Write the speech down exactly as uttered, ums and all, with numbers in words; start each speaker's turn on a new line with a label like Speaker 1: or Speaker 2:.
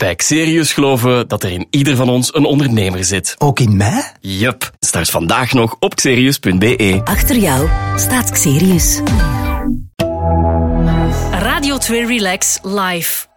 Speaker 1: Bij Xerius geloven we dat er in ieder van ons een ondernemer zit.
Speaker 2: Ook in mij?
Speaker 1: Yup. Start vandaag nog op xerius punt be.
Speaker 3: Achter jou staat Xerius.
Speaker 4: Radio twee Relax Live.